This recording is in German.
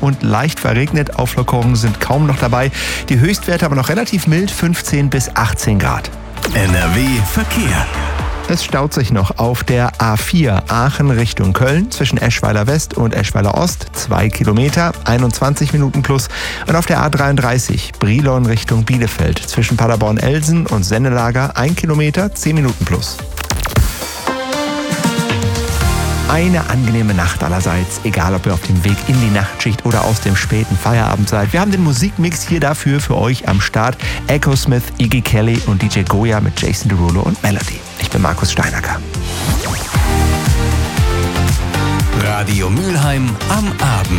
und leicht verregnet. Auflockerungen sind kaum noch dabei. Die Höchstwerte aber noch relativ mild, 15 bis 18 Grad. NRW Verkehr. Es staut sich noch auf der A4 Aachen Richtung Köln zwischen Eschweiler West und Eschweiler Ost 2 Kilometer, 21 Minuten plus. Und auf der A33 Brilon Richtung Bielefeld zwischen Paderborn-Elsen und Sennelager 1 Kilometer, 10 Minuten plus. Eine angenehme Nacht allerseits, egal ob ihr auf dem Weg in die Nachtschicht oder aus dem späten Feierabend seid. Wir haben den Musikmix hier dafür für euch am Start. Echo Smith, Iggy Kelly und DJ Goya mit Jason Derulo und Melody. Ich bin Markus Steinacker. Radio Mülheim am Abend.